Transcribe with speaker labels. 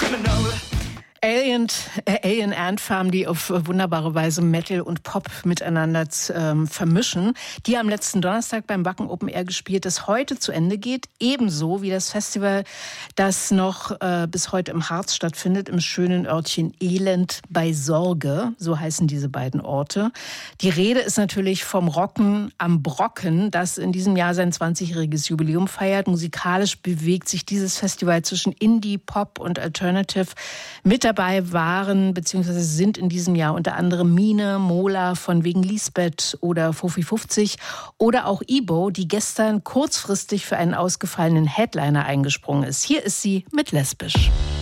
Speaker 1: Alien Ant Farm, die auf wunderbare Weise Metal und Pop miteinander vermischen, die am letzten Donnerstag beim Wacken Open Air gespielt, das heute zu Ende geht. Ebenso wie das Festival, das noch bis heute im Harz stattfindet, im schönen Örtchen Elend bei Sorge. So heißen diese beiden Orte. Die Rede ist natürlich vom Rocken am Brocken, das in diesem Jahr sein 20-jähriges Jubiläum feiert. Musikalisch bewegt sich dieses Festival zwischen Indie, Pop und Alternative. Mit dabei waren bzw. sind in diesem Jahr unter anderem Mine, Mola von wegen Lisbeth oder Fofi 50 oder auch Ibo, die gestern kurzfristig für einen ausgefallenen Headliner eingesprungen ist. Hier ist sie mit Lesbisch.